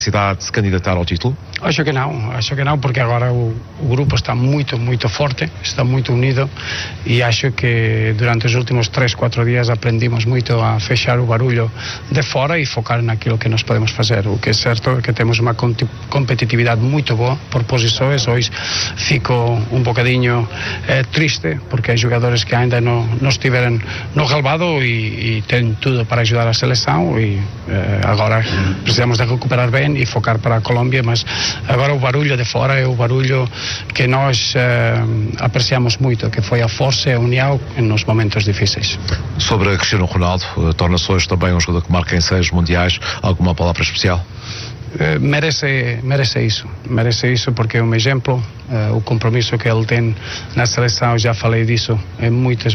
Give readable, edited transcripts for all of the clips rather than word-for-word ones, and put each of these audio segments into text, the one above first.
necessidade de se candidatar ao título? Acho que não, porque agora o grupo está muito forte, está muito unido e acho que durante os últimos 3-4 dias aprendimos muito a fechar o barulho de fora e focar naquilo que nós podemos fazer. O que é certo é que temos uma competitividade muito boa por posições. Hoje fico um bocadinho triste porque há jogadores que ainda não estiveram no relvado e têm tudo para ajudar a seleção e agora precisamos de recuperar bem e focar para a Colômbia, mas agora o barulho de fora é o barulho que nós apreciamos muito, que foi a força e a união nos momentos difíceis. Sobre Cristiano Ronaldo, torna-se hoje também um jogador que marca em 6 mundiais. Alguma palavra especial? Merece isso porque é um exemplo, o compromisso que ele tem na seleção, já falei disso em muitas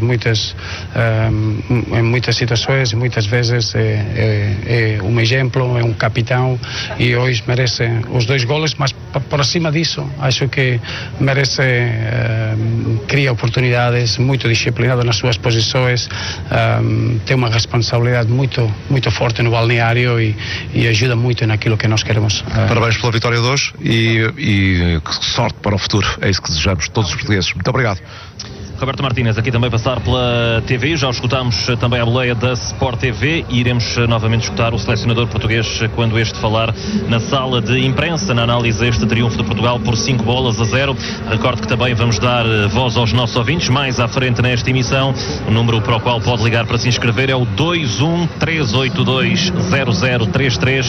situações, muitas vezes é um exemplo, é um capitão e hoje merece os 2 goles, mas por acima disso acho que merece, cria oportunidades, muito disciplinado nas suas posições, tem uma responsabilidade muito forte no balneário e ajuda muito naquilo que nós queremos. Parabéns pela vitória de hoje e sorte para o futuro. É isso que desejamos todos os portugueses. Muito obrigado. Roberto Martínez, aqui também passar pela TV, já o escutámos também à boleia da Sport TV e iremos novamente escutar o selecionador português quando este falar na sala de imprensa, na análise a este triunfo de Portugal por 5-0. Recordo que também vamos dar voz aos nossos ouvintes mais à frente nesta emissão. O número para o qual pode ligar para se inscrever é o 213820033.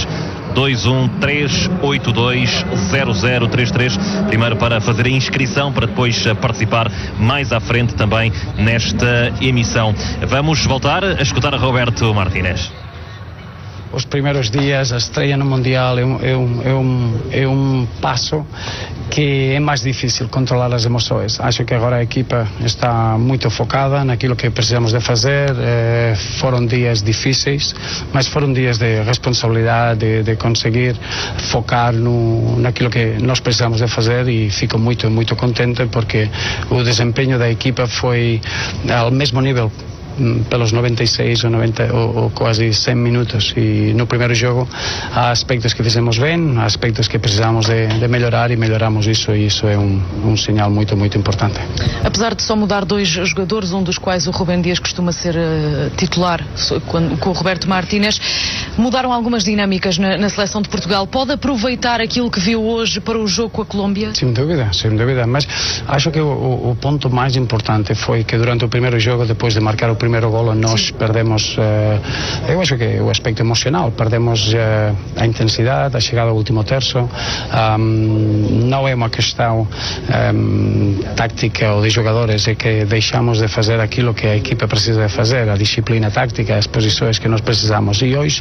213820033. Primeiro para fazer a inscrição, para depois participar mais à frente também nesta emissão. Vamos voltar a escutar a Roberto Martínez. Os primeiros dias, a estreia no Mundial é um passo que é mais difícil controlar as emoções. Acho que agora a equipa está muito focada naquilo que precisamos de fazer. Foram dias difíceis, mas foram dias de responsabilidade, de conseguir focar naquilo que nós precisamos de fazer e fico muito contente porque o desempenho da equipa foi ao mesmo nível pelos 96 ou 90 ou quase 100 minutos e no primeiro jogo há aspectos que fizemos bem, há aspectos que precisamos de melhorar e melhoramos isso e isso é um sinal muito importante. Apesar de só mudar 2 jogadores, um dos quais o Rubem Dias costuma ser titular com o Roberto Martínez, mudaram algumas dinâmicas na seleção de Portugal. Pode aproveitar aquilo que viu hoje para o jogo com a Colômbia? Sem dúvida, mas acho que o ponto mais importante foi que durante o primeiro jogo, depois de marcar o primeiro golo, nós perdemos, eu acho que o aspecto emocional, perdemos a intensidade, a chegada ao último terço. Não é uma questão tática ou de jogadores, é que deixamos de fazer aquilo que a equipa precisa de fazer, a disciplina tática, as posições que nós precisamos. E hoje,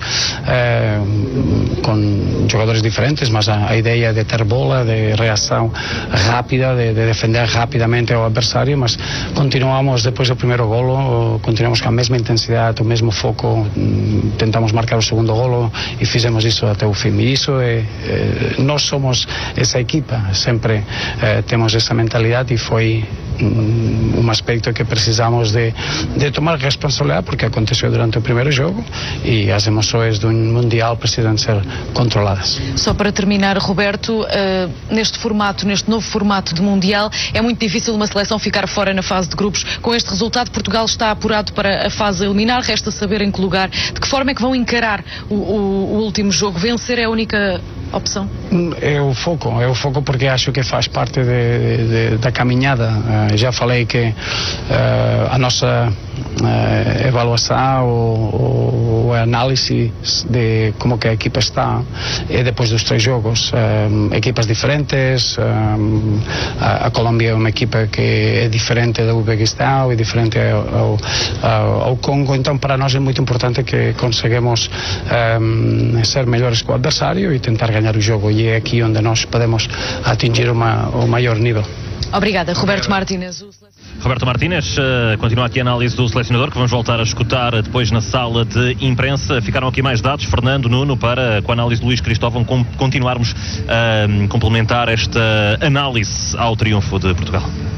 com jogadores diferentes, mas a ideia de ter bola, de reação rápida, de defender rapidamente ao adversário, mas continuamos depois do primeiro golo, continuamos com a mesma intensidade, o mesmo foco, tentamos marcar o segundo golo e fizemos isso até o fim. E isso nós somos essa equipa, sempre temos essa mentalidade e foi um aspecto que precisamos de tomar responsabilidade porque aconteceu durante o primeiro jogo e as emoções de um Mundial precisam ser controladas. Só para terminar, Roberto, neste novo formato de Mundial, é muito difícil uma seleção ficar fora na fase de grupos. Com este resultado, Portugal está apurado para a fase a eliminar, resta saber em que lugar. De que forma é que vão encarar o último jogo? Vencer é a única opção? É o foco porque acho que faz parte da caminhada. Já falei que a nossa avaliação ou análise de como que a equipa está é depois dos 3 jogos. Equipas diferentes, a Colômbia é uma equipa que é diferente do Uzbequistão, é diferente ao Congo, então para nós é muito importante que conseguimos ser melhores que o adversário e tentar ganhar o jogo, e é aqui onde nós podemos atingir o maior nível. Obrigada, Roberto Martínez. Roberto Martínez, continua aqui a análise do selecionador, que vamos voltar a escutar depois na sala de imprensa. Ficaram aqui mais dados, Fernando, Nuno, para com a análise de Luís Cristóvão continuarmos a complementar esta análise ao triunfo de Portugal.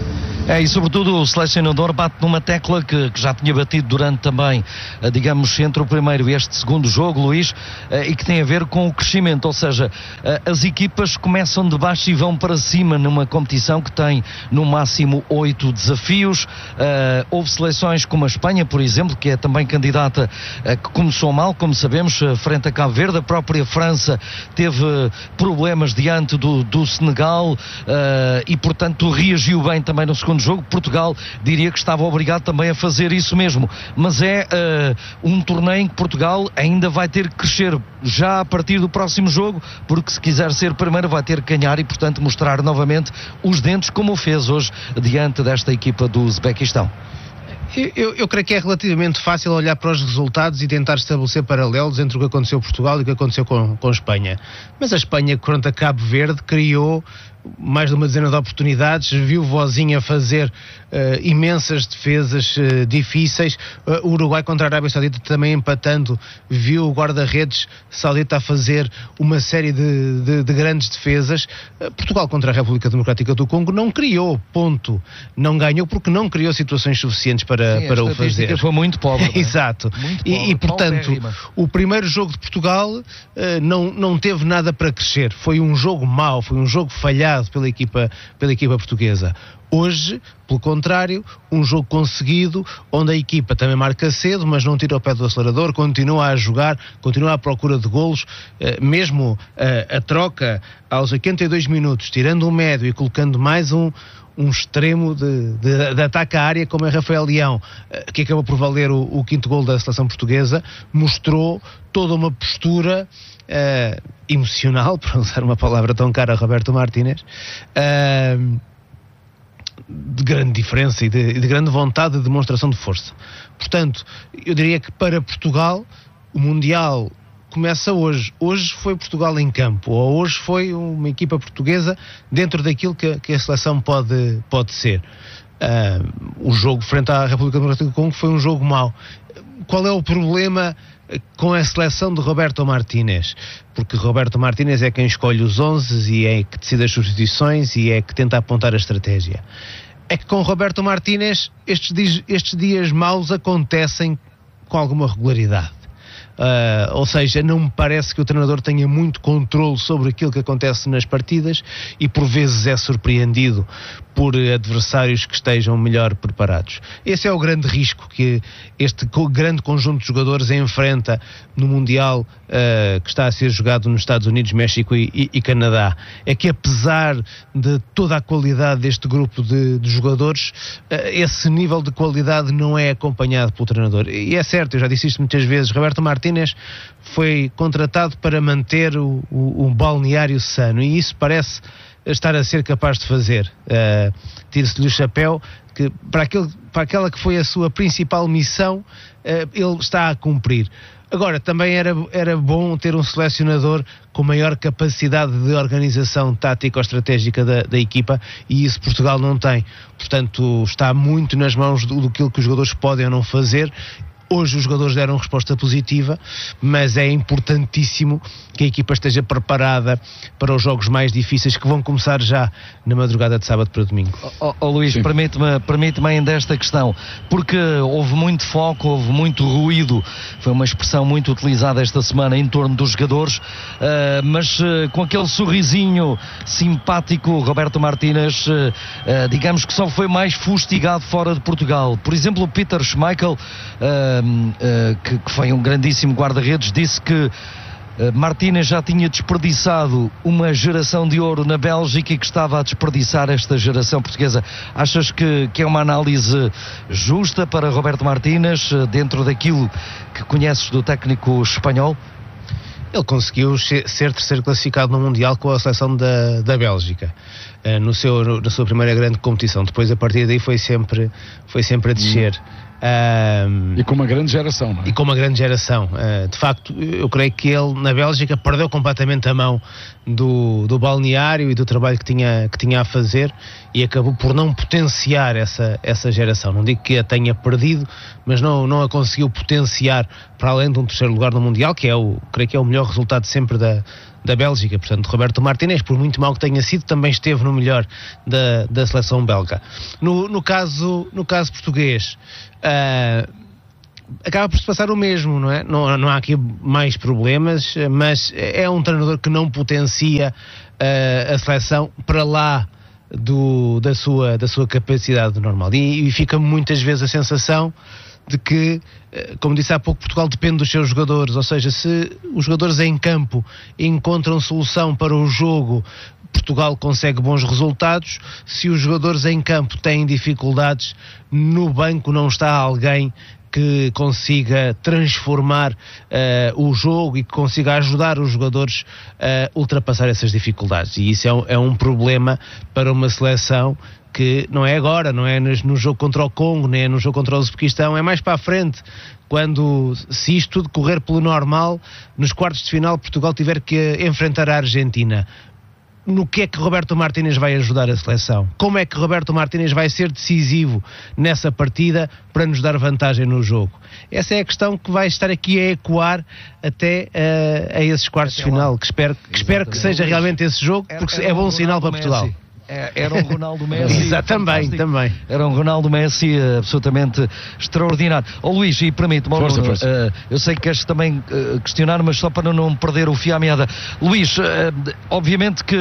E sobretudo o selecionador bate numa tecla que já tinha batido durante também, digamos, entre o primeiro e este segundo jogo, Luís, e que tem a ver com o crescimento, ou seja, as equipas começam de baixo e vão para cima numa competição que tem no máximo 8 desafios. Houve seleções como a Espanha, por exemplo, que é também candidata, que começou mal, como sabemos, frente a Cabo Verde. A própria França teve problemas diante do Senegal e, portanto, reagiu bem também no segundo jogo. Portugal diria que estava obrigado também a fazer isso mesmo, mas é um torneio em que Portugal ainda vai ter que crescer já a partir do próximo jogo, porque se quiser ser primeiro vai ter que ganhar e, portanto, mostrar novamente os dentes, como o fez hoje diante desta equipa do Uzbequistão. Eu creio que é relativamente fácil olhar para os resultados e tentar estabelecer paralelos entre o que aconteceu em Portugal e o que aconteceu com a Espanha. Mas a Espanha, contra Cabo Verde, criou mais de uma dezena de oportunidades, viu Vozinha fazer imensas defesas difíceis. O Uruguai contra a Arábia Saudita também empatando, viu o guarda-redes saudita a fazer uma série de grandes defesas. Portugal contra a República Democrática do Congo não criou, ponto. Não ganhou porque não criou situações suficientes para o fazer. Foi muito pobre. Exato. Muito pobre, e portanto, o primeiro jogo de Portugal não teve nada para crescer. Foi um jogo mau, foi um jogo falhado pela equipa portuguesa. Hoje, pelo contrário, um jogo conseguido, onde a equipa também marca cedo, mas não tira o pé do acelerador, continua a jogar, continua à procura de golos, mesmo a troca aos 82 minutos, tirando um médio e colocando mais um extremo de ataque à área, como é Rafael Leão, que acabou por valer o quinto gol da seleção portuguesa, mostrou toda uma postura emocional, para usar uma palavra tão cara a Roberto Martínez, de grande diferença e de grande vontade de demonstração de força. Portanto, eu diria que para Portugal o Mundial começa hoje. Hoje foi Portugal em campo, ou hoje foi uma equipa portuguesa dentro daquilo que a seleção pode ser. O jogo frente à República Democrática do Congo foi um jogo mau. Qual é o problema com a seleção de Roberto Martínez? Porque Roberto Martínez é quem escolhe os 11 e é que decide as substituições e é que tenta apontar a estratégia. É que com Roberto Martínez estes dias maus acontecem com alguma regularidade. Ou seja, não me parece que o treinador tenha muito controle sobre aquilo que acontece nas partidas e por vezes é surpreendido por adversários que estejam melhor preparados. Esse é o grande risco que este grande conjunto de jogadores enfrenta no Mundial que está a ser jogado nos Estados Unidos, México e Canadá. É que apesar de toda a qualidade deste grupo de jogadores, esse nível de qualidade não é acompanhado pelo treinador. E é certo, eu já disse isto muitas vezes, Roberto Martínez foi contratado para manter o balneário sano e isso parece estar a ser capaz de fazer. Tire-se-lhe o chapéu, que para aquela que foi a sua principal missão, ele está a cumprir. Agora, também era bom ter um selecionador com maior capacidade de organização tático-estratégica da equipa e isso Portugal não tem. Portanto, está muito nas mãos do que os jogadores podem ou não fazer. Hoje os jogadores deram resposta positiva, mas é importantíssimo que a equipa esteja preparada para os jogos mais difíceis que vão começar já na madrugada de sábado para domingo. Luís, permite-me ainda esta questão, porque houve muito foco, houve muito ruído, foi uma expressão muito utilizada esta semana em torno dos jogadores, mas com aquele sorrisinho simpático, Roberto Martínez, digamos que só foi mais fustigado fora de Portugal. Por exemplo, o Peter Schmeichel, que foi um grandíssimo guarda-redes, disse que Martínez já tinha desperdiçado uma geração de ouro na Bélgica e que estava a desperdiçar esta geração portuguesa. Achas que é uma análise justa para Roberto Martínez dentro daquilo que conheces do técnico espanhol? Ele conseguiu ser terceiro classificado no Mundial com a seleção da Bélgica, na sua primeira grande competição. Depois, a partir daí, foi sempre a descer. E com uma grande geração, não é? E com uma grande geração. De facto, eu creio que ele na Bélgica perdeu completamente a mão do balneário e do trabalho que tinha a fazer e acabou por não potenciar essa geração. Não digo que a tenha perdido, mas não a conseguiu potenciar para além de um terceiro lugar no Mundial, que creio que é o melhor resultado sempre da Bélgica. Portanto, Roberto Martínez, por muito mal que tenha sido, também esteve no melhor da seleção belga. No caso português, acaba por se passar o mesmo, não é? Não há aqui mais problemas, mas é um treinador que não potencia a seleção para lá da sua capacidade normal. E fica muitas vezes a sensação de que, como disse há pouco, Portugal depende dos seus jogadores, ou seja, se os jogadores em campo encontram solução para o jogo, Portugal consegue bons resultados. Se os jogadores em campo têm dificuldades, no banco não está alguém que consiga transformar o jogo e que consiga ajudar os jogadores a ultrapassar essas dificuldades. E isso é um problema para uma seleção que não é agora, não é no jogo contra o Congo, nem é no jogo contra o Uzbequistão, é mais para a frente, quando, se isto tudo correr pelo normal, nos quartos de final Portugal tiver que enfrentar a Argentina. No que é que Roberto Martínez vai ajudar a seleção? Como é que Roberto Martínez vai ser decisivo nessa partida para nos dar vantagem no jogo? Essa é a questão que vai estar aqui a ecoar até a esses quartos de final, que espero que seja realmente esse jogo, porque é bom sinal para Portugal. Era um Ronaldo Messi. Também. Era um Ronaldo Messi absolutamente extraordinário. Luís, e permite-me, eu sei que queres também questionar, mas só para não perder o fio à meada. Luís, obviamente que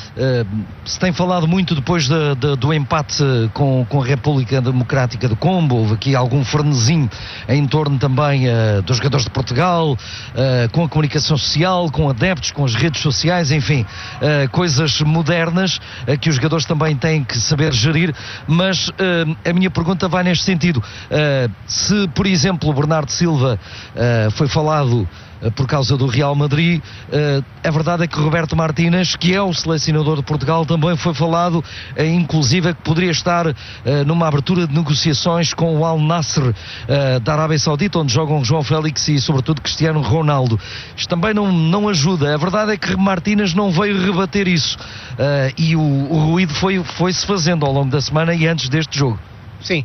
se tem falado muito depois do empate com a República Democrática do Congo. Houve aqui algum frenesim em torno também dos jogadores de Portugal, com a comunicação social, com adeptos, com as redes sociais, enfim, coisas modernas que os jogadores também têm que saber gerir, mas a minha pergunta vai neste sentido. Se, por exemplo, o Bernardo Silva foi falado por causa do Real Madrid, a verdade é que Roberto Martínez, que é o selecionador de Portugal, também foi falado, inclusive que poderia estar numa abertura de negociações com o Al Nassr da Arábia Saudita, onde jogam João Félix e sobretudo Cristiano Ronaldo. Isto também não ajuda. A verdade é que Martínez não veio rebater isso, e o ruído foi-se fazendo ao longo da semana e antes deste jogo. Sim,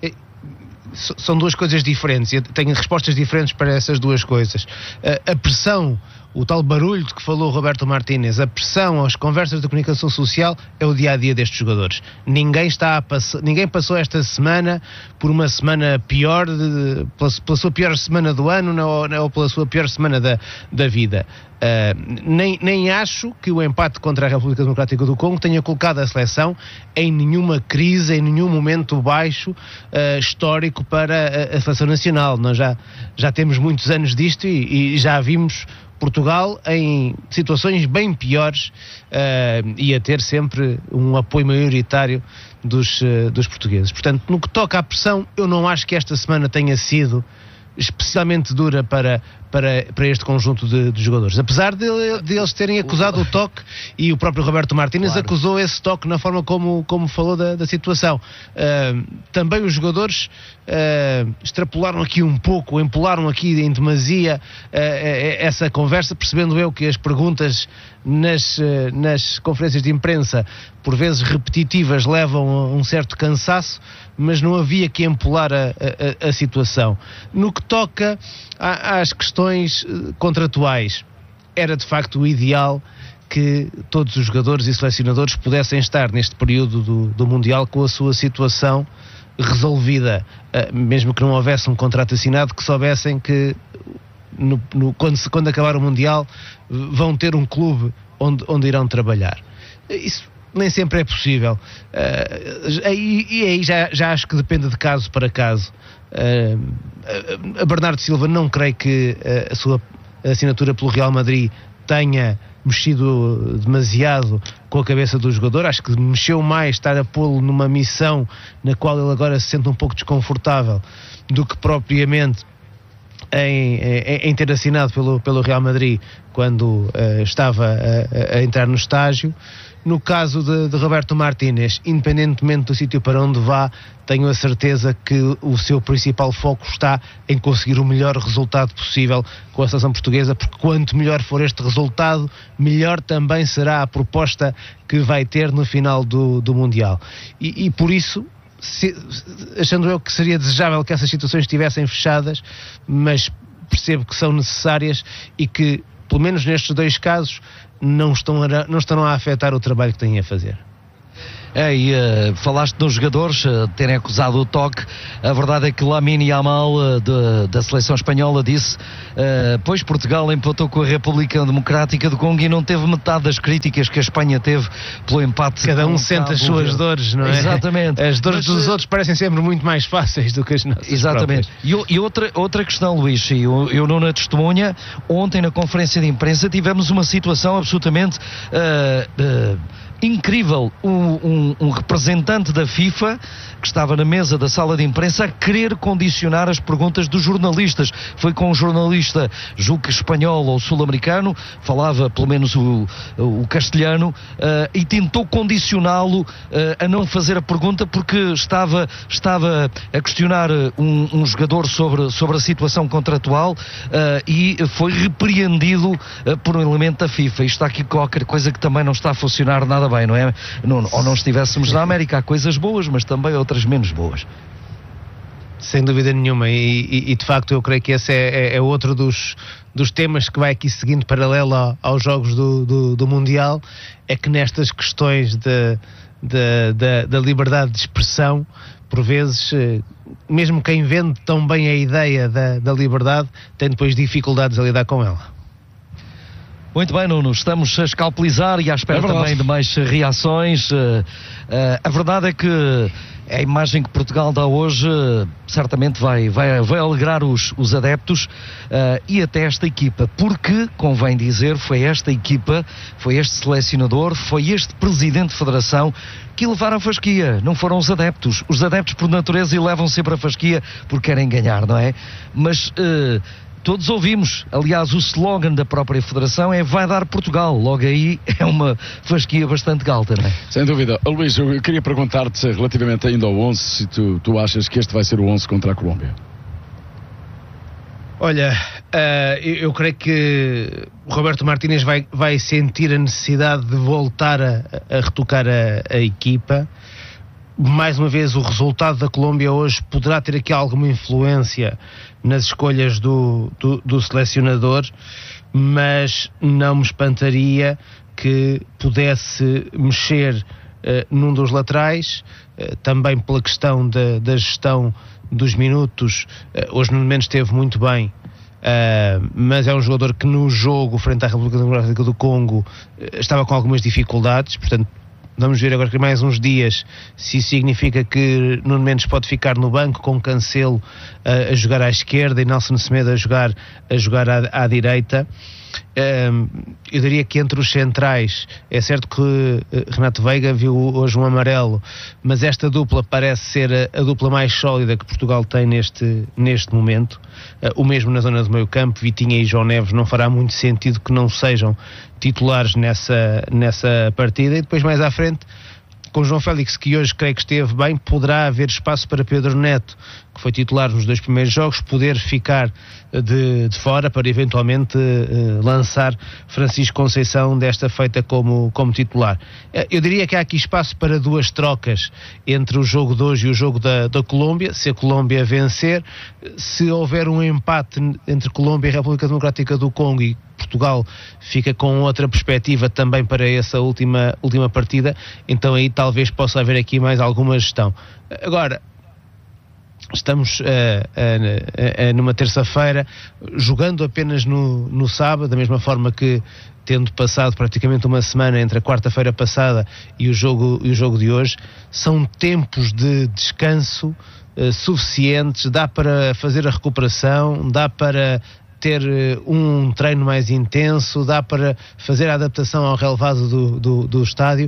são duas coisas diferentes. Eu tenho respostas diferentes para essas duas coisas. A pressão, o tal barulho de que falou Roberto Martínez, a pressão, as conversas de comunicação social é o dia-a-dia destes jogadores. Ninguém passou esta semana por uma semana pior, pela sua pior semana do ano ou pela sua pior semana da vida. Nem acho que o empate contra a República Democrática do Congo tenha colocado a seleção em nenhuma crise, em nenhum momento baixo histórico para a seleção nacional. Nós já temos muitos anos disto e já vimos Portugal em situações bem piores e a ter sempre um apoio maioritário dos portugueses. Portanto, no que toca à pressão, eu não acho que esta semana tenha sido especialmente dura para este conjunto de jogadores, apesar de eles terem acusado o toque, e o próprio Roberto Martínez acusou esse toque na forma como falou da situação. Também os jogadores extrapolaram aqui um pouco, empolaram aqui em demasia essa conversa, percebendo eu que as perguntas nas conferências de imprensa, por vezes repetitivas, levam a um certo cansaço, mas não havia que empolar a situação. No que toca às questões contratuais, era de facto o ideal que todos os jogadores e selecionadores pudessem estar neste período do Mundial com a sua situação resolvida, mesmo que não houvesse um contrato assinado, que soubessem que quando acabar o Mundial vão ter um clube onde irão trabalhar. Isso nem sempre é possível, e aí já acho que depende de caso para caso. A Bernardo Silva, não creio que a sua assinatura pelo Real Madrid tenha mexido demasiado com a cabeça do jogador. Acho que mexeu mais estar a pô-lo numa missão na qual ele agora se sente um pouco desconfortável do que propriamente em ter assinado pelo Real Madrid quando estava a entrar no estágio. No caso de Roberto Martínez, independentemente do sítio para onde vá, tenho a certeza que o seu principal foco está em conseguir o melhor resultado possível com a seleção portuguesa, porque quanto melhor for este resultado, melhor também será a proposta que vai ter no final do Mundial. E por isso, achando eu que seria desejável que essas situações estivessem fechadas, mas percebo que são necessárias e que pelo menos nestes 2 casos, não estarão a afetar o trabalho que têm a fazer. E falaste nos jogadores terem acusado o toque. A verdade é que Lamine Yamal da seleção espanhola disse pois Portugal empatou com a República Democrática do Congo e não teve metade das críticas que a Espanha teve pelo empate. Cada um sente as suas dores, não é? Exatamente. As dores dos outros parecem sempre muito mais fáceis do que as nossas. Exatamente. E outra questão, Luís, eu não na testemunha, ontem na conferência de imprensa tivemos uma situação absolutamente incrível, um representante da FIFA que estava na mesa da sala de imprensa a querer condicionar as perguntas dos jornalistas. Foi com um jornalista, julgo que espanhol ou sul-americano, falava pelo menos o castelhano, e tentou condicioná-lo a não fazer a pergunta porque estava a questionar um jogador sobre a situação contratual, e foi repreendido por um elemento da FIFA. Isto está aqui qualquer coisa que também não está a funcionar nada bem, não é? Ou não estivéssemos na América, há coisas boas, mas também outras menos boas. Sem dúvida nenhuma, e de facto eu creio que esse é outro dos temas que vai aqui seguindo paralelo aos jogos do Mundial, é que nestas questões da liberdade de expressão, por vezes, mesmo quem vende tão bem a ideia da liberdade, tem depois dificuldades a lidar com ela. Muito bem, Nuno, estamos a escalpelizar e à espera também de mais reações. A verdade é que a imagem que Portugal dá hoje certamente vai alegrar os adeptos e até esta equipa, porque, convém dizer, foi esta equipa, foi este selecionador, foi este presidente de federação que levaram a fasquia, não foram os adeptos. Os adeptos, por natureza, levam sempre a fasquia porque querem ganhar, não é? Mas todos ouvimos, aliás, o slogan da própria Federação é vai dar Portugal, logo aí é uma fasquia bastante alta, não é? Sem dúvida. Luís, eu queria perguntar-te relativamente ainda ao 11, se tu achas que este vai ser o 11 contra a Colômbia. Olha, eu creio que o Roberto Martínez vai sentir a necessidade de voltar a retocar a equipa. Mais uma vez, o resultado da Colômbia hoje poderá ter aqui alguma influência nas escolhas do selecionador, mas não me espantaria que pudesse mexer num dos laterais, também pela questão da gestão dos minutos. Hoje no momento esteve muito bem, mas é um jogador que no jogo frente à República Democrática do Congo estava com algumas dificuldades, portanto vamos ver agora que mais uns dias se isso significa que Nuno Mendes pode ficar no banco com Cancelo a jogar à esquerda e Nelson Semedo a jogar à direita. Eu diria que entre os centrais é certo que Renato Veiga viu hoje um amarelo, mas esta dupla parece ser a dupla mais sólida que Portugal tem neste momento. O mesmo na zona do meio campo, Vitinha e João Neves, não fará muito sentido que não sejam titulares nessa partida. E depois mais à frente, com João Félix, que hoje creio que esteve bem, poderá haver espaço para Pedro Neto, que foi titular nos 2 primeiros jogos, poder ficar de fora para eventualmente lançar Francisco Conceição desta feita como titular. Eu diria que há aqui espaço para 2 trocas entre o jogo de hoje e o jogo da Colômbia. Se a Colômbia vencer, se houver um empate entre Colômbia e República Democrática do Congo e Portugal fica com outra perspectiva também para essa última partida, então aí talvez possa haver aqui mais alguma gestão. Agora, estamos numa terça-feira, jogando apenas no sábado, da mesma forma que tendo passado praticamente uma semana entre a quarta-feira passada e o jogo de hoje, são tempos de descanso suficientes, dá para fazer a recuperação, dá para ter um treino mais intenso, dá para fazer a adaptação ao relevado do estádio.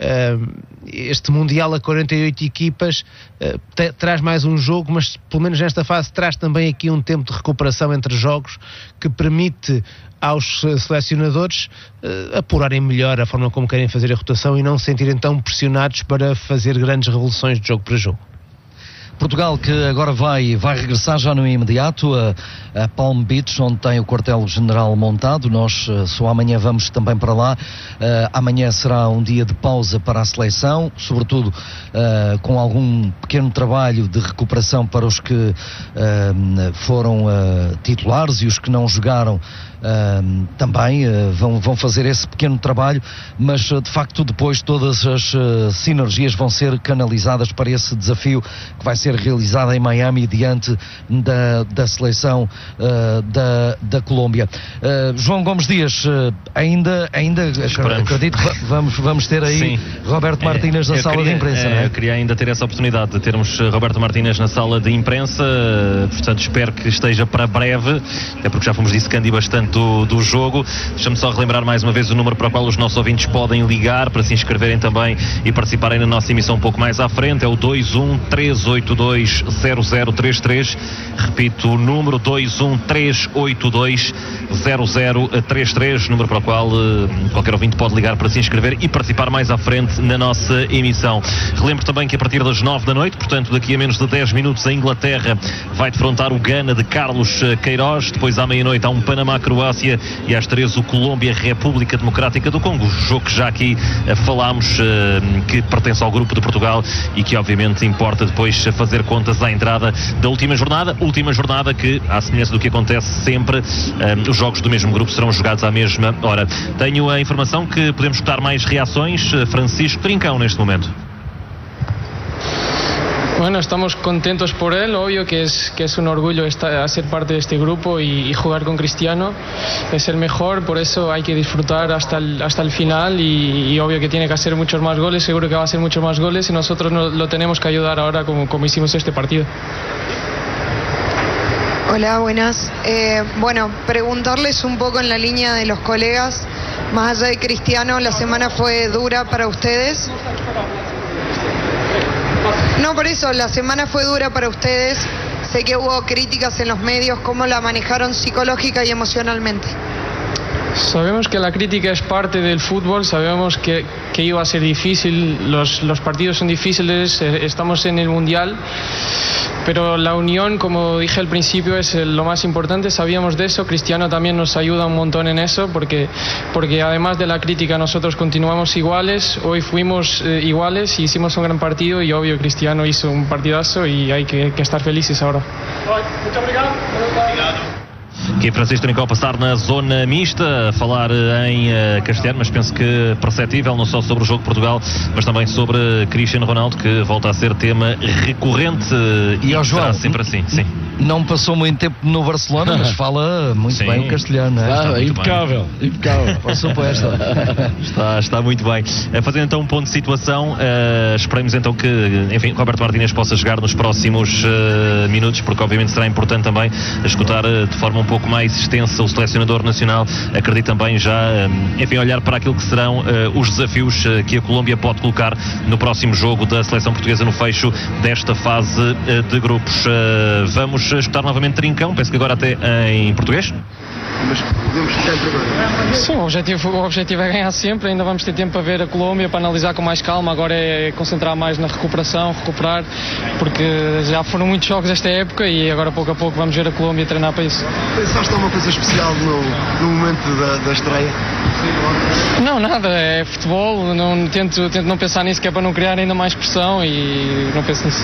Este Mundial a 48 equipas traz mais um jogo, mas pelo menos nesta fase traz também aqui um tempo de recuperação entre jogos que permite aos selecionadores apurarem melhor a forma como querem fazer a rotação e não se sentirem tão pressionados para fazer grandes revoluções de jogo para jogo. Portugal que agora vai regressar já no imediato a Palm Beach, onde tem o quartel-general montado. Nós só amanhã vamos também para lá. Amanhã será um dia de pausa para a seleção, sobretudo com algum pequeno trabalho de recuperação para os que foram titulares e os que não jogaram também vão fazer esse pequeno trabalho, mas de facto depois todas as sinergias vão ser canalizadas para esse desafio que vai ser realizado em Miami diante da seleção da Colômbia. João Gomes Dias, ainda acredito que vamos ter aí sim. Roberto Martínez na sala de imprensa, não é? Eu queria ainda ter essa oportunidade de termos Roberto Martínez na sala de imprensa, portanto espero que esteja para breve, até porque já fomos dissecando bastante do jogo. Deixa-me só relembrar mais uma vez o número para o qual os nossos ouvintes podem ligar para se inscreverem também e participarem na nossa emissão um pouco mais à frente. É o 213820033. Repito, o número 213820033, número para o qual qualquer ouvinte pode ligar para se inscrever e participar mais à frente na nossa emissão. Relembro também que a partir das 9 da noite, portanto daqui a menos de 10 minutos, a Inglaterra vai defrontar o Gana de Carlos Queiroz. Depois à meia-noite há um Panamá-Croácia e às 13 o Colômbia-República Democrática do Congo. Jogo que já aqui falámos, que pertence ao grupo de Portugal e que obviamente importa depois fazer contas à entrada da última jornada que, à semelhança do que acontece sempre, os jogos do mesmo grupo serão jogados à mesma hora. Tenho a informação que podemos escutar mais reações. Francisco Trincão, neste momento. Bueno, estamos contentos por él, obvio que es un orgullo ser parte de este grupo y jugar con Cristiano, es el mejor, por eso hay que disfrutar hasta el final y obvio que tiene que hacer muchos más goles, seguro que va a hacer muchos más goles y nosotros lo tenemos que ayudar ahora como hicimos este partido. Hola, buenas. Bueno, preguntarles un poco en la línea de los colegas, más allá de Cristiano, la semana fue dura para ustedes. No, por eso, la semana fue dura para ustedes. Sé que hubo críticas en los medios. ¿Cómo la manejaron psicológica y emocionalmente? Sabemos que la crítica es parte del fútbol, sabemos que iba a ser difícil, los partidos son difíciles, estamos en el Mundial, pero la unión, como dije al principio, es lo más importante, sabíamos de eso, Cristiano también nos ayuda un montón en eso, porque además de la crítica nosotros continuamos iguales, hoy fuimos iguales y hicimos un gran partido y obvio Cristiano hizo un partidazo y hay que estar felices ahora. Muchas gracias. Aqui Francisco Trincão a passar na zona mista, a falar em castelhano, mas penso que perceptível, não só sobre o jogo de Portugal, mas também sobre Cristiano Ronaldo, que volta a ser tema recorrente e será sempre assim. Sim. Não passou muito tempo no Barcelona, mas fala muito sim. Bem o castelhano, não é? Impecável. Passou por esta. Está muito bem. Fazendo então um ponto de situação, esperemos então que, enfim, Roberto Martínez possa chegar nos próximos minutos, porque obviamente será importante também escutar de forma um pouco mais extensa o selecionador nacional. Acredito também já, enfim, olhar para aquilo que serão os desafios que a Colômbia pode colocar no próximo jogo da seleção portuguesa no fecho desta fase de grupos. Vamos escutar novamente Trincão, penso que agora até em português. Mas podemos sempre agora. Sim, o objetivo é ganhar sempre, ainda vamos ter tempo para ver a Colômbia, para analisar com mais calma, agora é concentrar mais na recuperar, porque já foram muitos jogos esta época e agora pouco a pouco vamos ver a Colômbia treinar para isso. Pensaste alguma coisa especial no momento da estreia? Não, nada, é futebol, tento não pensar nisso, que é para não criar ainda mais pressão e não penso nisso.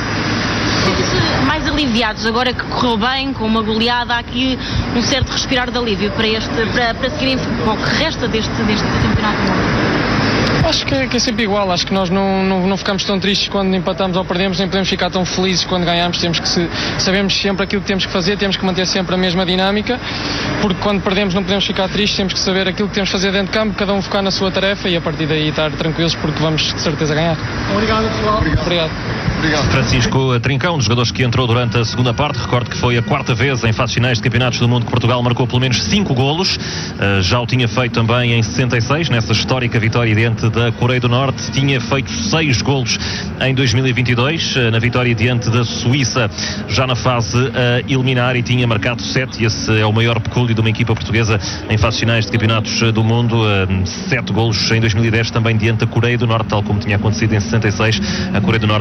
Mais aliviados, agora que correu bem, com uma goleada, há aqui um certo respirar de alívio para seguirem para o que resta deste campeonato do mundo. Acho que é sempre igual, acho que nós não ficamos tão tristes quando empatamos ou perdemos, nem podemos ficar tão felizes quando ganhamos, sabemos sempre aquilo que temos que fazer, temos que manter sempre a mesma dinâmica, porque quando perdemos não podemos ficar tristes, temos que saber aquilo que temos que fazer dentro de campo, cada um focar na sua tarefa e a partir daí estar tranquilos porque vamos de certeza ganhar. Obrigado, pessoal. Obrigado. Francisco Trincão, um dos jogadores que entrou durante a segunda parte. Recordo que foi a quarta vez em fases finais de campeonatos do mundo que Portugal marcou pelo menos 5 golos. Já o tinha feito também em 66, nessa histórica vitória diante da Coreia do Norte. Tinha feito 6 golos em 2022, na vitória diante da Suíça, já na fase eliminar, e tinha marcado 7. Esse é o maior pecúlio de uma equipa portuguesa em fases finais de campeonatos do mundo. 7 golos em 2010 também diante da Coreia do Norte, tal como tinha acontecido em 66. A Coreia do Norte acabar por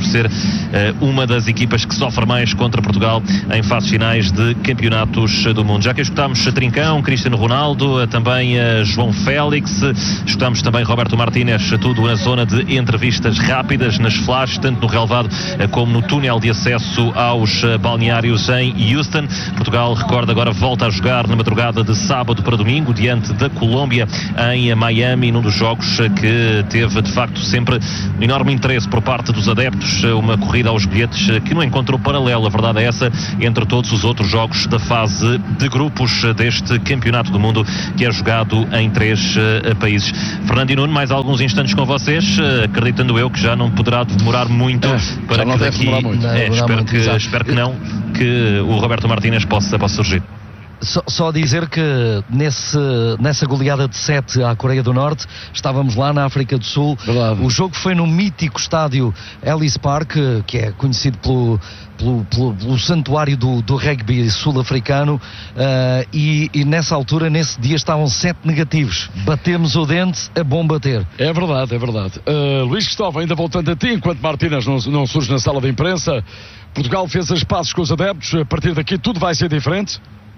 por ser uma das equipas que sofre mais contra Portugal em fases finais de campeonatos do mundo. Já que escutámos Trincão, Cristiano Ronaldo, também João Félix, escutámos também Roberto Martínez, tudo na zona de entrevistas rápidas, nas flashes, tanto no relvado como no túnel de acesso aos balneários em Houston. Portugal, recorda, agora volta a jogar na madrugada de sábado para domingo, diante da Colômbia, em Miami, num dos jogos que teve, de facto, sempre enorme interesse por parte dos adeptos, uma corrida aos bilhetes que não encontrou paralelo, a verdade é essa, entre todos os outros jogos da fase de grupos deste Campeonato do Mundo, que é jogado em 3 países. Fernando e Nuno, mais alguns instantes com vocês, acreditando eu que já não poderá demorar muito para que daqui... Espero que não, que o Roberto Martínez possa surgir. Só dizer que nessa goleada de 7 à Coreia do Norte, estávamos lá na África do Sul. Verdade. O jogo foi no mítico estádio Ellis Park, que é conhecido pelo santuário do rugby sul-africano, e nessa altura, nesse dia, estavam 7 negativos. Batemos o dente, é bom bater. É verdade. Luís Cristóvão, ainda voltando a ti, enquanto Martínez não surge na sala de imprensa, Portugal fez as pazes com os adeptos, a partir daqui tudo vai ser diferente?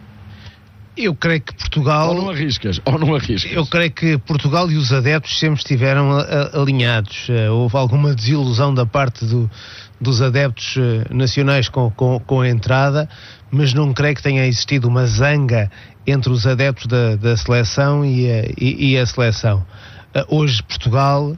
Eu creio que Portugal... Ou não arriscas? Eu creio que Portugal e os adeptos sempre estiveram alinhados. Houve alguma desilusão da parte dos adeptos nacionais com a entrada, mas não creio que tenha existido uma zanga entre os adeptos da seleção e a seleção. Hoje Portugal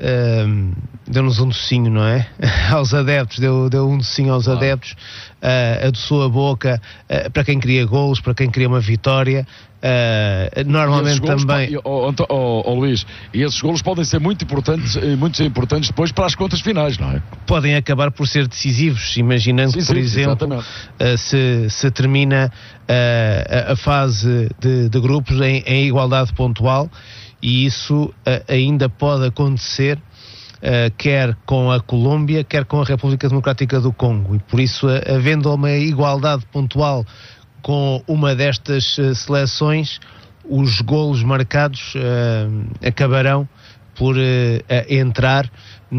deu-nos um docinho, não é? Aos adeptos, deu um docinho aos adeptos, adoçou a boca para quem queria golos, para quem queria uma vitória. Normalmente também... Luís, e esses golos podem ser muito importantes depois para as contas finais, não é? Podem acabar por ser decisivos, imaginando que, por exemplo, se termina a fase de grupos em igualdade pontual, e isso ainda pode acontecer quer com a Colômbia, quer com a República Democrática do Congo, e por isso, havendo uma igualdade pontual com uma destas seleções, os golos marcados acabarão por entrar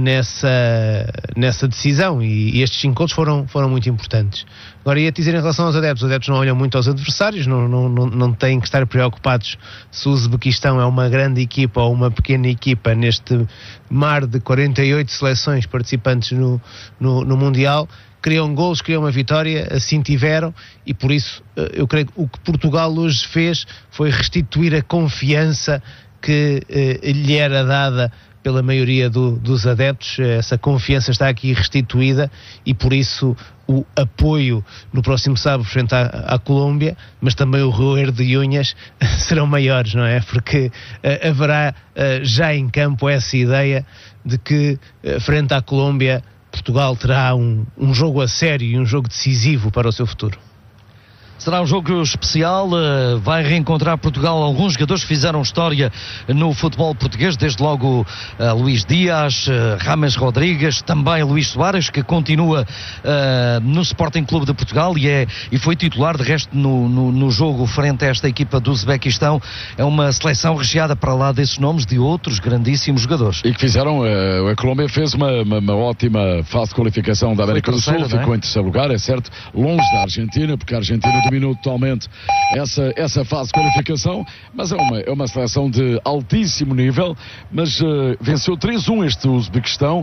nessa decisão, e estes 5 golos foram muito importantes. Agora, ia dizer em relação aos adeptos, os adeptos não olham muito aos adversários, não têm que estar preocupados se o Uzbequistão é uma grande equipa ou uma pequena equipa neste mar de 48 seleções participantes no Mundial. Criam golos, criam uma vitória, assim tiveram, e por isso eu creio que o que Portugal hoje fez foi restituir a confiança que lhe era dada pela maioria dos adeptos. Essa confiança está aqui restituída, e por isso o apoio no próximo sábado frente à Colômbia, mas também o roer de unhas serão maiores, não é? Porque haverá já em campo essa ideia de que frente à Colômbia Portugal terá um jogo a sério e um jogo decisivo para o seu futuro. Será um jogo especial, vai reencontrar Portugal alguns jogadores que fizeram história no futebol português, desde logo Luís Dias, Rames Rodrigues, também Luís Soares, que continua no Sporting Clube de Portugal e foi titular, de resto, no jogo frente a esta equipa do Uzbequistão. É uma seleção recheada, para lá desses nomes, de outros grandíssimos jogadores. E que fizeram, a Colômbia fez uma ótima fase de qualificação da América do Sul, ficou em terceiro lugar, é certo, longe da Argentina, porque a Argentina dominou totalmente essa fase de qualificação, mas é uma seleção de altíssimo nível, mas venceu 3-1 este Uzbequistão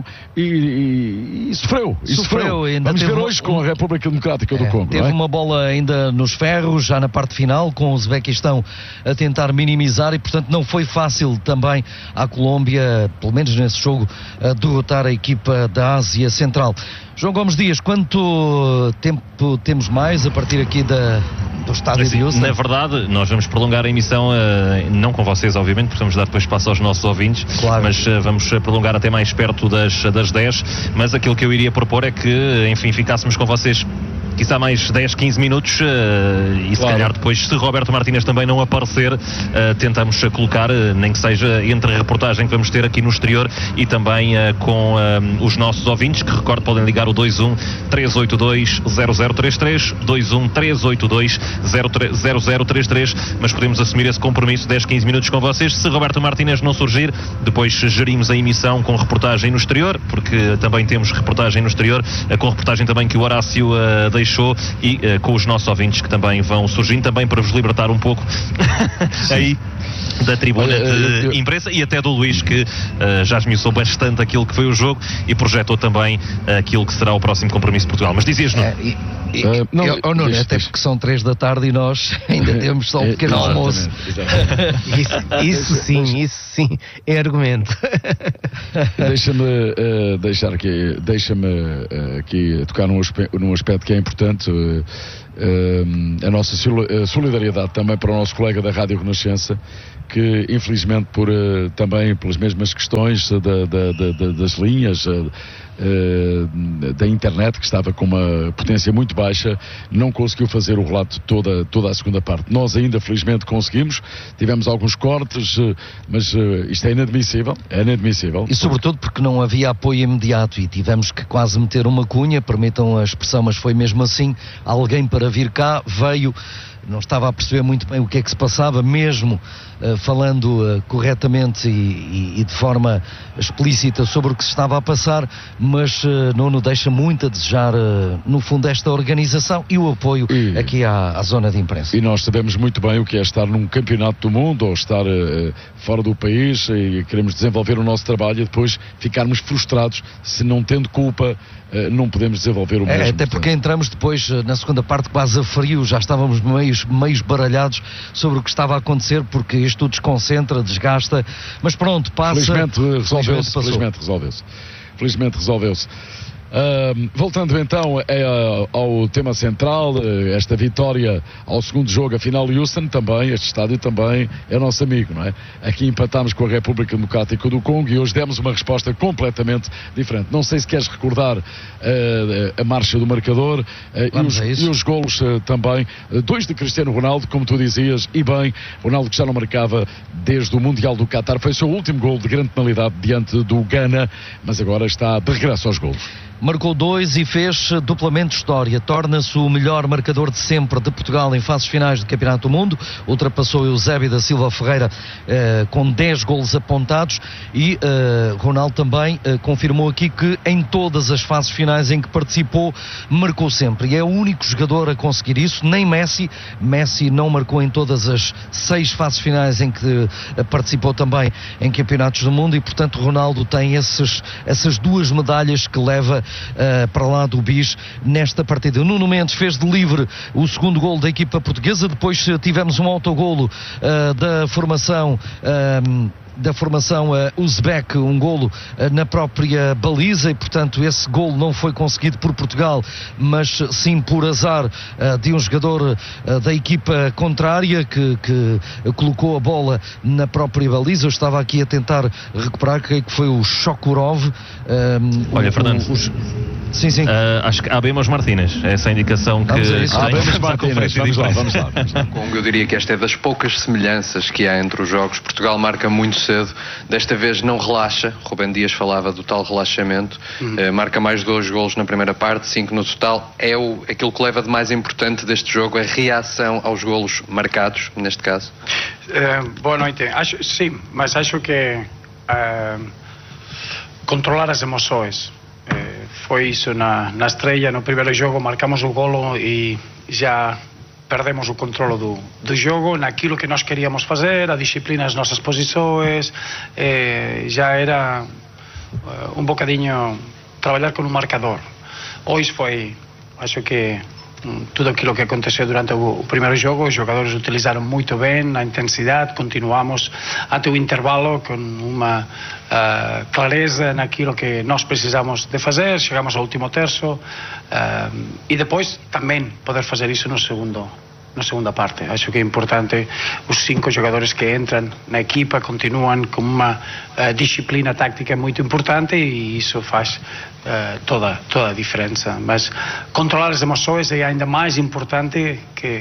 e sofreu. Vamos ver hoje com a República Democrática do Congo. Teve uma bola ainda nos ferros, já na parte final, com o Uzbequistão a tentar minimizar, e portanto não foi fácil também à Colômbia, pelo menos nesse jogo, derrotar a equipa da Ásia Central. João Gomes Dias, quanto tempo temos mais a partir aqui do estádio de Houston? Na verdade, nós vamos prolongar a emissão, não com vocês, obviamente, porque vamos dar depois espaço aos nossos ouvintes, claro. Mas vamos prolongar até mais perto das 10, mas aquilo que eu iria propor é que, enfim, ficássemos com vocês quiçá mais 10, 15 minutos e se calhar depois, se Roberto Martínez também não aparecer, tentamos colocar, nem que seja entre a reportagem que vamos ter aqui no exterior e também com os nossos ouvintes, que recordo podem ligar o 21-382-0033, 21-382-0033, mas podemos assumir esse compromisso, 10, 15 minutos com vocês. Se Roberto Martínez não surgir, depois gerimos a emissão com reportagem no exterior, porque também temos reportagem no exterior, com reportagem também que o Horácio deixou e com os nossos ouvintes que também vão surgindo, também para vos libertar um pouco aí da tribuna de imprensa e até do Luís, que já esmiuçou bastante aquilo que foi o jogo e projetou também aquilo que será o próximo compromisso de Portugal. Mas dizias, não? Nuno, até porque são 3 da tarde e nós ainda temos só um pequeno almoço. Isso sim é argumento. Deixa-me aqui tocar num aspecto que é importante. A nossa solidariedade também para o nosso colega da Rádio Renascença, que infelizmente também pelas mesmas questões das linhas da internet, que estava com uma potência muito baixa, não conseguiu fazer o relato toda a segunda parte. Nós ainda felizmente conseguimos, tivemos alguns cortes, mas isto é inadmissível. E sobretudo porque não havia apoio imediato e tivemos que quase meter uma cunha, permitam a expressão, mas foi mesmo assim, alguém para vir cá, veio, não estava a perceber muito bem o que é que se passava, mesmo falando corretamente e de forma explícita sobre o que se estava a passar, mas não deixa muito a desejar, no fundo, esta organização e o apoio aqui à zona de imprensa. E nós sabemos muito bem o que é estar num campeonato do mundo ou estar fora do país e queremos desenvolver o nosso trabalho e depois ficarmos frustrados se não tendo culpa não podemos desenvolver o mesmo. Até porque entramos depois na segunda parte quase a frio, já estávamos meio baralhados sobre o que estava a acontecer, porque isto tudo desconcentra, desgasta, mas pronto, passa. Felizmente resolveu-se. Voltando então ao tema central, esta vitória ao segundo jogo, a final Houston, também, este estádio também é nosso amigo, não é? Aqui empatámos com a República Democrática do Congo e hoje demos uma resposta completamente diferente. Não sei se queres recordar a marcha do marcador e os golos também, 2 de Cristiano Ronaldo, como tu dizias, e bem, Ronaldo que já não marcava desde o Mundial do Qatar, foi o seu último golo de grande penalidade diante do Ghana, mas agora está de regresso aos golos. Marcou 2 e fez duplamente história. Torna-se o melhor marcador de sempre de Portugal em fases finais do Campeonato do Mundo. Ultrapassou Eusébio da Silva Ferreira com 10 golos apontados e Ronaldo também confirmou aqui que em todas as fases finais em que participou, marcou sempre. E é o único jogador a conseguir isso. Nem Messi não marcou em todas as 6 fases finais em que participou também em Campeonatos do Mundo e, portanto, Ronaldo tem essas 2 medalhas que leva para lá do BIS nesta partida. Nuno Mendes fez de livre o segundo golo da equipa portuguesa, depois tivemos um autogolo da formação uzbek, um golo na própria baliza e, portanto, esse golo não foi conseguido por Portugal, mas sim por azar de um jogador da equipa contrária que colocou a bola na própria baliza. Eu estava aqui a tentar recuperar, creio que foi o Shokurov. Olha, Fernando, sim. Acho que Abemos Martínez, essa é a indicação que Abemos Martínez, vamos lá. Congo, eu diria que esta é das poucas semelhanças que há entre os jogos. Portugal marca muito cedo, desta vez não relaxa. Rubem Dias falava do tal relaxamento. Marca mais 2 golos na primeira parte, 5 no total. É aquilo que leva de mais importante deste jogo, a reação aos golos marcados, neste caso. Boa noite. Sim, mas acho que controlar as emoções. Foi isso na estreia, no primeiro jogo marcamos o golo e já perdemos o controle do jogo naquilo que nós queríamos fazer, a disciplina das nossas posições, já era um bocadinho trabalhar com um marcador. Hoje foi, acho que tudo aquilo que aconteceu durante o primeiro jogo, os jogadores utilizaram muito bem a intensidade, continuamos até o intervalo com uma clareza naquilo que nós precisamos de fazer, chegamos ao último terço e depois também poder fazer isso no segundo na segunda parte. Acho que é importante os 5 jogadores que entram na equipa continuam com uma disciplina tática muito importante e isso faz toda a diferença. Mas controlar as emoções é ainda mais importante que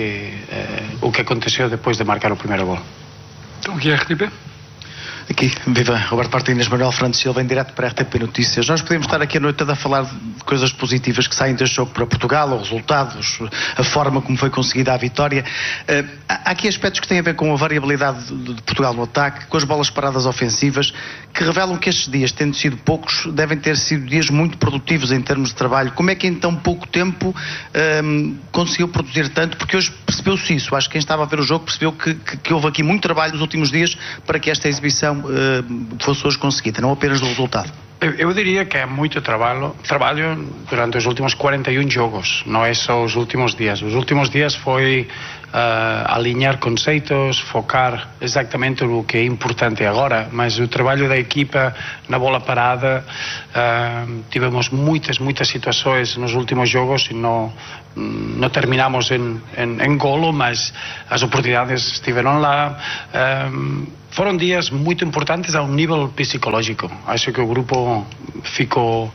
o que aconteceu depois de marcar o primeiro gol. Então, aqui é RTP. Aqui, viva Roberto Martínez, Manuel Fernandes Silva, em direto para a RTP Notícias. Nós podemos estar aqui a noite toda a falar de coisas positivas que saem deste jogo para Portugal, os resultados, a forma como foi conseguida a vitória. Há aqui aspectos que têm a ver com a variabilidade de Portugal no ataque, com as bolas paradas ofensivas, que revelam que estes dias, tendo sido poucos, devem ter sido dias muito produtivos em termos de trabalho. Como é que em tão pouco tempo conseguiu produzir tanto? Porque hoje percebeu-se isso. Acho que quem estava a ver o jogo percebeu que houve aqui muito trabalho nos últimos dias para que esta exibição fosse hoje conseguida, não apenas do resultado. Eu diria que é muito trabalho durante os últimos 41 jogos, não é só os últimos dias. Os últimos dias foi alinhar conceitos, focar exatamente o que é importante agora, mas o trabalho da equipa na bola parada, tivemos muitas situações nos últimos jogos e não terminamos em golo, mas as oportunidades estiveram lá. Foram dias muito importantes ao nível psicológico. Acho que o grupo ficou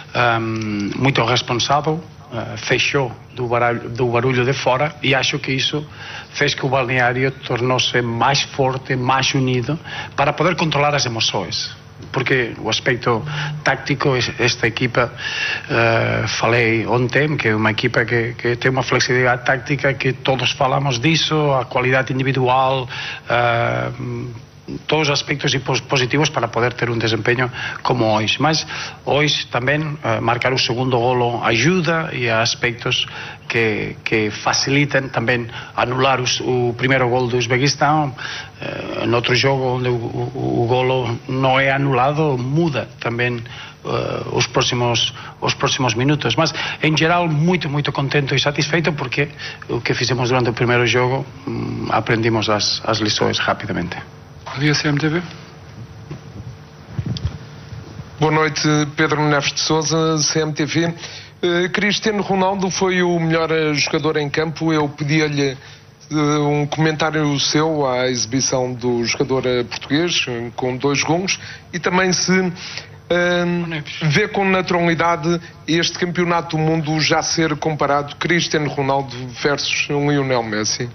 muito responsável, fechou do barulho de fora e acho que isso fez que o balneário tornou-se mais forte, mais unido para poder controlar as emoções. Porque o aspecto tático, esta equipa, falei ontem, que é uma equipa que tem uma flexibilidade tática, que todos falamos disso, a qualidade individual, todos os aspectos positivos para poder ter um desempenho como hoje. Mas hoje também marcar o segundo golo ajuda e há aspectos que facilitam também anular o primeiro gol do Uzbequistão. No outro jogo onde o golo não é anulado, muda também os próximos minutos. Mas em geral muito contente e satisfeito porque o que fizemos durante o primeiro jogo aprendimos as lições rapidamente. Dia CMTV. Boa noite, Pedro Neves de Sousa, CMTV. Cristiano Ronaldo foi o melhor jogador em campo. Eu pedia-lhe um comentário seu à exibição do jogador português com 2 gols e também se vê com naturalidade este campeonato do mundo já ser comparado Cristiano Ronaldo versus Lionel Messi.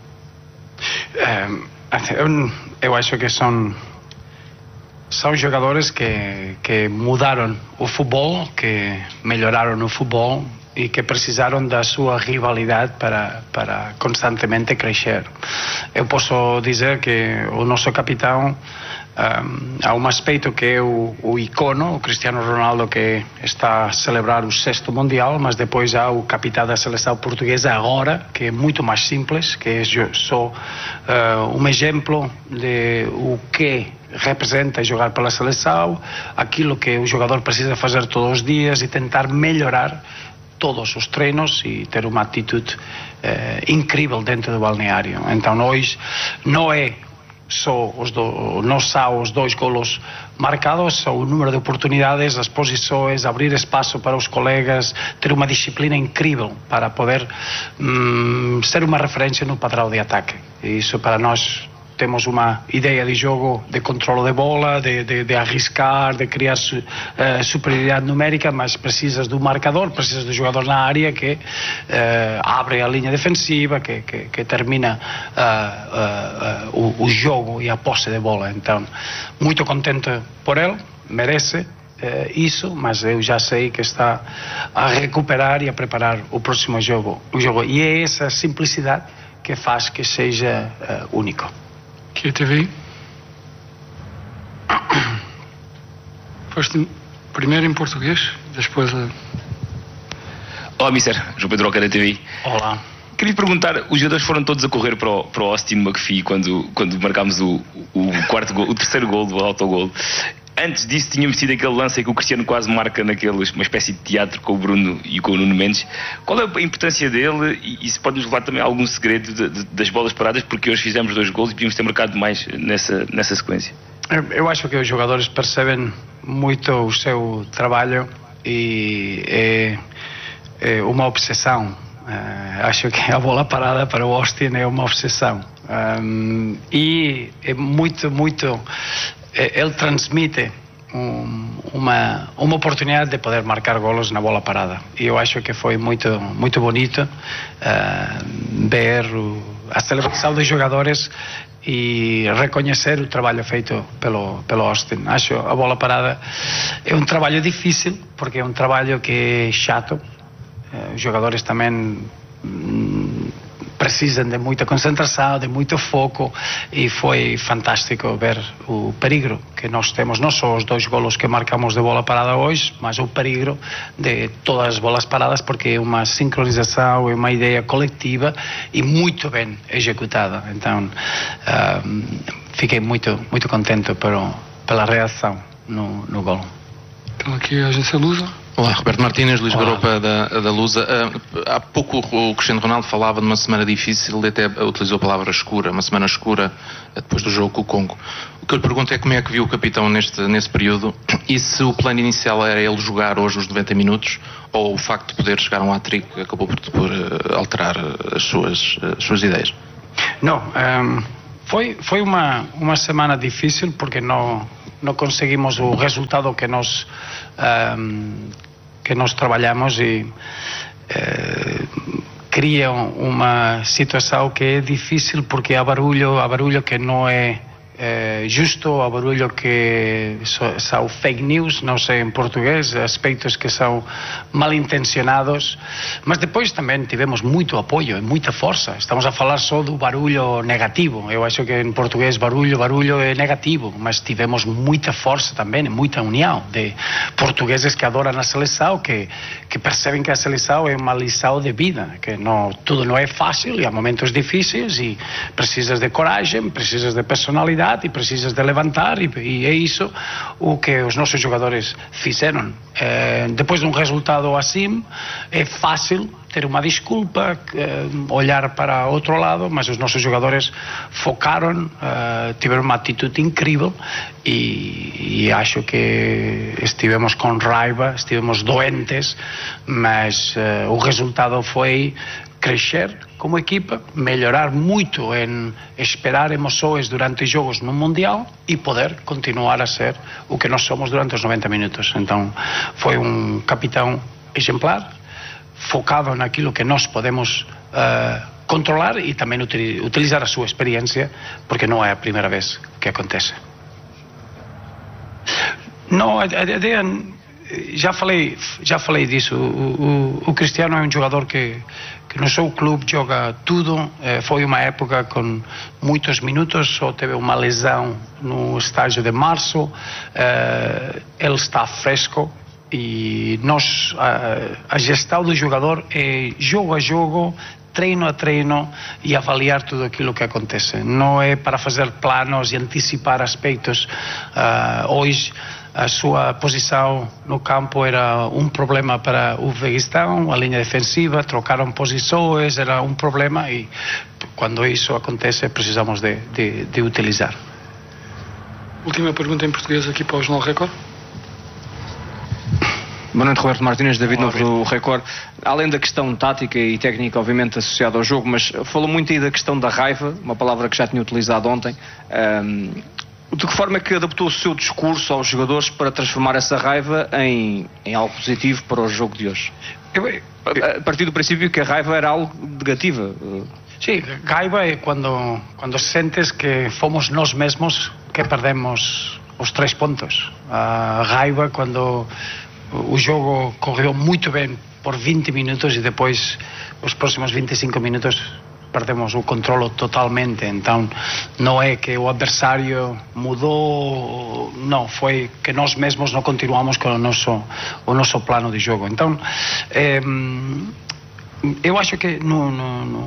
Eu acho que são jogadores que mudaram o futebol, que melhoraram o futebol e que precisaram da sua rivalidade para constantemente crescer. Eu posso dizer que o nosso capitão, há um aspecto que é o icono, o Cristiano Ronaldo, que está a celebrar o 6º Mundial, mas depois há o capitão da seleção portuguesa agora, que é muito mais simples, que é só um exemplo de o que representa jogar pela seleção, aquilo que o jogador precisa fazer todos os dias e tentar melhorar todos os treinos e ter uma atitude incrível dentro do balneário. Então hoje não é só os 2 golos marcados, são o número de oportunidades, as posições, abrir espaço para os colegas, ter uma disciplina incrível para poder ser uma referência no padrão de ataque. E isso para nós temos uma ideia de jogo, de controle de bola, de arriscar, de criar superioridade numérica, mas precisas do marcador, precisas do jogador na área que abre a linha defensiva, que termina o jogo e a posse de bola. Então, muito contente por ele, merece isso, mas eu já sei que está a recuperar e a preparar o próximo jogo. E é essa simplicidade que faz que seja único. Aqui é TV. Foste primeiro em português, depois Olá, Mister. João Pedro Alcaide TV. Olá. Queria perguntar, os jogadores foram todos a correr para o Austin McPhee quando marcámos o quarto gol, o terceiro gol do autogol. Antes disso tínhamos tido aquele lance em que o Cristiano quase marca uma espécie de teatro com o Bruno e com o Nuno Mendes. Qual é a importância dele e se pode-nos revelar também algum segredo das bolas paradas, porque hoje fizemos 2 golos e podíamos ter marcado mais nessa sequência? Eu acho que os jogadores percebem muito o seu trabalho e é uma obsessão Acho que a bola parada para o Austin é uma obsessão. E é muito, ele transmite uma oportunidade de poder marcar golos na bola parada. E eu acho que foi muito bonito ver a celebração dos jogadores e reconhecer o trabalho feito pelo Austin. Acho a bola parada é um trabalho difícil, porque é um trabalho que é chato. Os jogadores também precisam de muita concentração, de muito foco, e foi fantástico ver o perigo que nós temos, não só os 2 golos que marcamos de bola parada hoje, mas o perigo de todas as bolas paradas, porque é uma sincronização, é uma ideia coletiva e muito bem executada. Então fiquei muito contente pela reação no gol. Então aqui a agência Lusa. Olá, Roberto Martínez, Luís Garopa da Lusa. Há pouco o Cristiano Ronaldo falava de uma semana difícil, ele até utilizou a palavra escura, uma semana escura depois do jogo com o Congo. O que eu lhe pergunto é como é que viu o capitão nesse período, e se o plano inicial era ele jogar hoje os 90 minutos, ou o facto de poder chegar a um hat-trick acabou por alterar as suas ideias? Não, foi uma semana difícil, porque não conseguimos o resultado que nós trabalhamos, e cria uma situação que é difícil, porque há barulho que não é justo, há barulho que são fake news, não sei em português, aspectos que são mal intencionados, mas depois também tivemos muito apoio e muita força. Estamos a falar só do barulho negativo. Eu acho que em português barulho é negativo, mas tivemos muita força também, muita união de portugueses que adoram a seleção, que percebem que a seleção é uma lição de vida, que tudo não é fácil e há momentos difíceis, e precisas de coragem, precisas de personalidade e precisas de levantar, e é isso o que os nossos jogadores fizeram. Depois de um resultado assim, é fácil ter uma desculpa, olhar para outro lado, mas os nossos jogadores focaram, tiveram uma atitude incrível, e acho que estivemos com raiva, estivemos doentes, mas o resultado foi crescer como equipa, melhorar muito em esperar emoções durante os jogos no Mundial e poder continuar a ser o que nós somos durante os 90 minutos. Então foi um capitão exemplar, focado naquilo que nós podemos controlar, e também utilizar a sua experiência, porque não é a primeira vez que acontece. Não, a ideia, já falei disso. O Cristiano é um jogador que no seu clube joga tudo. Foi uma época com muitos minutos, só teve uma lesão no estágio de março. Ele está fresco, e a gestão do jogador é jogo a jogo, treino a treino, e avaliar tudo aquilo que acontece. Não é para fazer planos e antecipar aspectos. Hoje a sua posição no campo era um problema para o Uzbequistão, a linha defensiva, trocaram posições, era um problema, e quando isso acontece precisamos de utilizar. Última pergunta em português aqui para o Jornal Record. Boa noite, Roberto Martínez, David Novo do Record. Além da questão tática e técnica, obviamente, associada ao jogo, mas falou muito aí da questão da raiva, uma palavra que já tinha utilizado ontem. De que forma é que adaptou o seu discurso aos jogadores para transformar essa raiva em algo positivo para o jogo de hoje? A partir do princípio que a raiva era algo negativo. Sim, raiva é quando sentes que fomos nós mesmos que perdemos os 3 pontos. A raiva quando o jogo correu muito bem por 20 minutos e depois os próximos 25 minutos perdemos o controle totalmente. Então não é que o adversário mudou, não, foi que nós mesmos não continuamos com o nosso plano de jogo. Então eu acho que